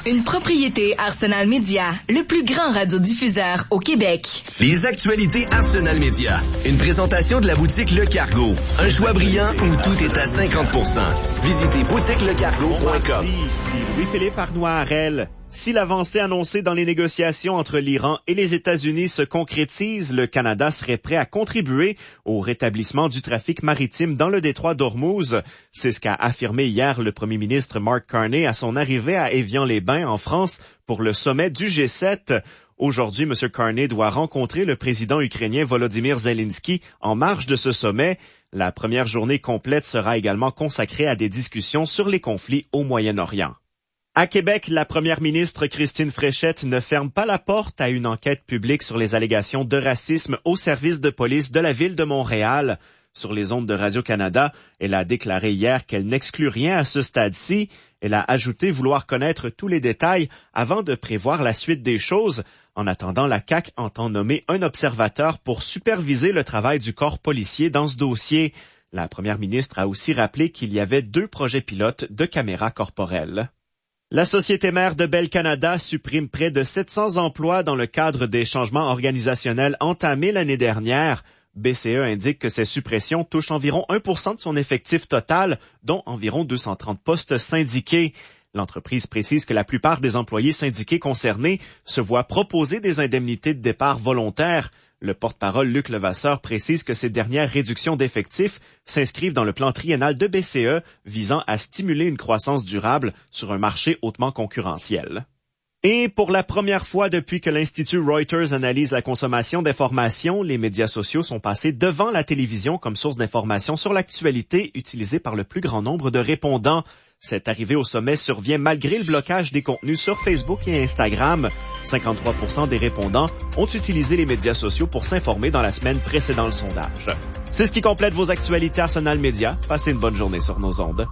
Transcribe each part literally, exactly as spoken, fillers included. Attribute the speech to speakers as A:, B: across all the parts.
A: Une propriété Arsenal Média, le plus grand radiodiffuseur au Québec.
B: Les actualités Arsenal Média. Une présentation de la boutique Le Cargo. Un choix brillant où tout est à cinquante pour cent. Visitez boutique le cargo point com.
C: Ici Louis-Philippe Arnois-Harel. Si l'avancée annoncée dans les négociations entre l'Iran et les États-Unis se concrétise, le Canada serait prêt à contribuer au rétablissement du trafic maritime dans le détroit d'Ormuz. C'est ce qu'a affirmé hier le premier ministre Mark Carney à son arrivée à Évian-les-Bains en France pour le sommet du G sept. Aujourd'hui, M. Carney doit rencontrer le président ukrainien Volodymyr Zelensky en marge de ce sommet. La première journée complète sera également consacrée à des discussions sur les conflits au Moyen-Orient. À Québec, la première ministre Christine Fréchette ne ferme pas la porte à une enquête publique sur les allégations de racisme au service de police de la ville de Montréal. Sur les ondes de Radio-Canada, elle a déclaré hier qu'elle n'exclut rien à ce stade-ci. Elle a ajouté vouloir connaître tous les détails avant de prévoir la suite des choses. En attendant, la C A Q entend nommer un observateur pour superviser le travail du corps policier dans ce dossier. La première ministre a aussi rappelé qu'il y avait deux projets pilotes de caméras corporelles. La société mère de Bell Canada supprime près de sept cents emplois dans le cadre des changements organisationnels entamés l'année dernière. B C E indique que ces suppressions touchent environ un pour cent de son effectif total, dont environ deux cent trente postes syndiqués. L'entreprise précise que la plupart des employés syndiqués concernés se voient proposer des indemnités de départ volontaires. Le porte-parole Luc Levasseur précise que ces dernières réductions d'effectifs s'inscrivent dans le plan triennal de B C E visant à stimuler une croissance durable sur un marché hautement concurrentiel. Et pour la première fois depuis que l'Institut Reuters analyse la consommation d'informations, les médias sociaux sont passés devant la télévision comme source d'information sur l'actualité utilisée par le plus grand nombre de répondants. Cette arrivée au sommet survient malgré le blocage des contenus sur Facebook et Instagram. cinquante-trois pour cent des répondants ont utilisé les médias sociaux pour s'informer dans la semaine précédant le sondage. C'est ce qui complète vos actualités Arsenal Média. Passez une bonne journée sur nos ondes.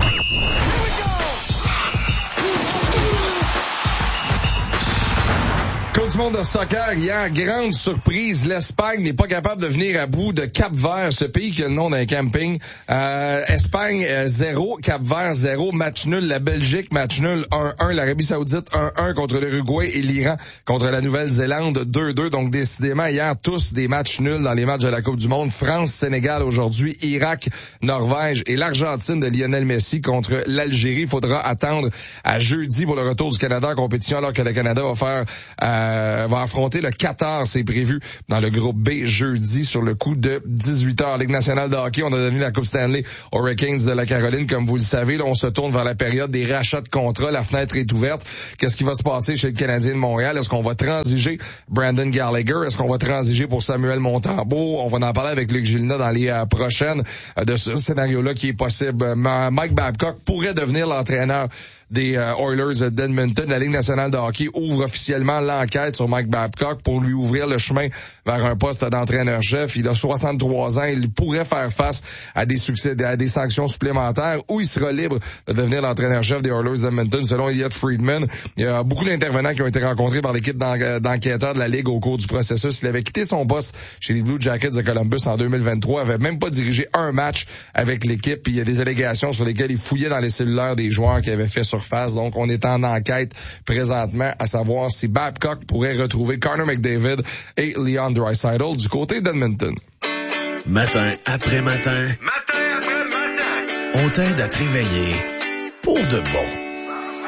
D: Coupe du monde de soccer, hier, grande surprise, l'Espagne n'est pas capable de venir à bout de Cap-Vert, ce pays qui a le nom d'un camping. Euh, Espagne zéro, Cap-Vert zéro, match nul, la Belgique match nul un un, l'Arabie Saoudite un un contre l'Uruguay et l'Iran contre la Nouvelle-Zélande deux deux. Donc décidément, hier, tous des matchs nuls dans les matchs de la Coupe du monde. France, Sénégal aujourd'hui, Irak, Norvège et l'Argentine de Lionel Messi contre l'Algérie. Il faudra attendre à jeudi pour le retour du Canada en compétition alors que le Canada va faire... Euh, Euh, va affronter le Qatar, c'est prévu dans le groupe B jeudi sur le coup de dix-huit heures. Ligue nationale de hockey, on a donné la Coupe Stanley aux Hurricanes de la Caroline, comme vous le savez. Là, on se tourne vers la période des rachats de contrats. La fenêtre est ouverte. Qu'est-ce qui va se passer chez le Canadien de Montréal? Est-ce qu'on va transiger Brandon Gallagher? Est-ce qu'on va transiger pour Samuel Montembeault? On va en parler avec Luc Gilina dans les euh, prochaines euh, de ce scénario-là qui est possible. Euh, Mike Babcock pourrait devenir l'entraîneur des euh, Oilers d'Edmonton. La Ligue nationale de hockey ouvre officiellement l'enquête sur Mike Babcock pour lui ouvrir le chemin vers un poste d'entraîneur-chef. Il a soixante-trois ans. Il pourrait faire face à des succès, à des sanctions supplémentaires ou il sera libre de devenir l'entraîneur-chef des Oilers d'Edmonton, selon Elliot Friedman. Il y a beaucoup d'intervenants qui ont été rencontrés par l'équipe d'enquêteurs de la Ligue au cours du processus. Il avait quitté son poste chez les Blue Jackets de Columbus en deux mille vingt-trois, avait même pas dirigé un match avec l'équipe. Puis il y a des allégations sur lesquelles il fouillait dans les cellulaires des joueurs qui avaient fait surface. Donc, on est en enquête présentement à savoir si Babcock pourrait retrouver Connor McDavid et Leon Draisaitl du côté d'Edmonton.
B: Matin après matin.
E: Matin après matin.
B: On t'aide à te réveiller pour de bon.